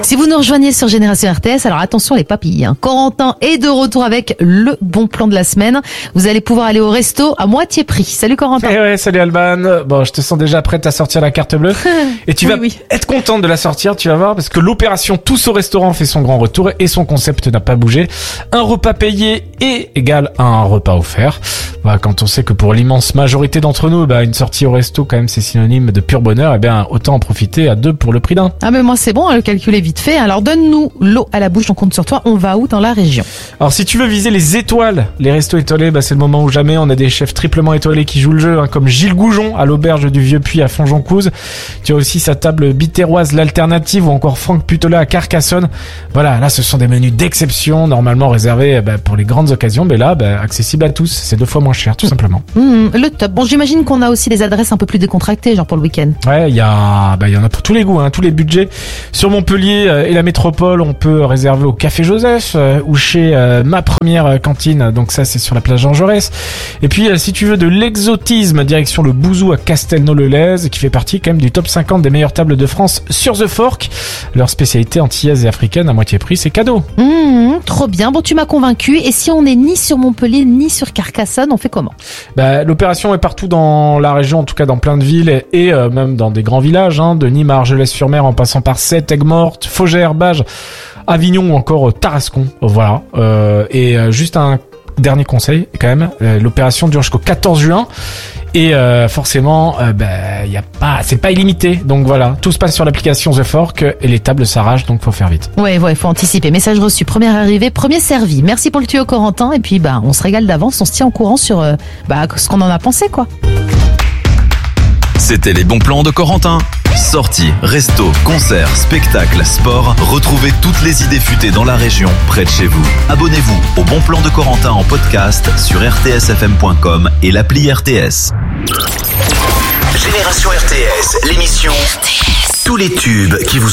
Si vous nous rejoignez sur Génération RTS, alors attention les papilles. Corentin est de retour avec le bon plan de la semaine. Vous allez pouvoir aller au resto à moitié prix. Salut Corentin. Eh ouais, salut Alban. Bon, je te sens déjà prête à sortir la carte bleue. Et tu vas être contente de la sortir, tu vas voir, parce que l'opération Tous au restaurant fait son grand retour et son concept n'a pas bougé. Un repas payé est égal à un repas offert. Bah, quand on sait que pour l'immense majorité d'entre nous, une sortie au resto, quand même, c'est synonyme de pur bonheur, autant en profiter à deux pour le prix d'un. Ah, mais moi, c'est bon, le calcul est vite fait. Alors, donne-nous l'eau à la bouche, on compte sur toi. On va où dans la région? Alors, si tu veux viser les étoiles, les restos étoilés, c'est le moment ou jamais. On a des chefs triplement étoilés qui jouent le jeu, comme Gilles Goujon à l'auberge du Vieux-Puy à Fonjoncouze. Tu as aussi sa table bitéroise, l'Alternative, ou encore Franck Putola à Carcassonne. Voilà, là, ce sont des menus d'exception, normalement réservés pour les grandes occasions, mais là, accessible à tous. C'est 2 fois moins cher, tout simplement. Le top. Bon, j'imagine qu'on a aussi des adresses un peu plus décontractées, genre pour le week-end. Ouais, il y en a pour tous les goûts, tous les budgets. Sur Montpellier et la métropole, on peut réserver au Café Joseph ou chez Ma Première Cantine. Donc ça, c'est sur la plage Jean Jaurès. Et puis, si tu veux de l'exotisme, direction le Bouzou à Castelnau-le-Lez, qui fait partie quand même du top 50 des meilleures tables de France sur The Fork. Leur spécialité antillaise et africaine à moitié prix, c'est cadeau. Trop bien. Bon, tu m'as convaincu. Et si on n'est ni sur Montpellier ni sur Carcassonne, on fait comment? L'opération est partout dans la région, en tout cas dans plein de villes et même dans des grands villages, de Nîmes à Argelès-sur-Mer en passant par Sète, Aigues-Mortes, Faugères, Bages, Avignon ou encore Tarascon. Voilà. Juste un dernier conseil quand même, l'opération dure jusqu'au 14 juin. Et forcément, c'est pas illimité. Donc voilà, tout se passe sur l'application The Fork et les tables s'arrachent, donc faut faire vite. Ouais, faut anticiper. Message reçu, première arrivée, premier servi. Merci pour le tuyau Corentin. Et puis on se régale d'avance, on se tient au courant sur ce qu'on en a pensé, quoi. C'était les bons plans de Corentin. Sorties, restos, concerts, spectacles, sport. Retrouvez toutes les idées futées dans la région, près de chez vous. Abonnez-vous au Bon Plan de Corentin en podcast sur rtsfm.com et l'appli RTS. Génération RTS, l'émission. Tous les tubes qui vous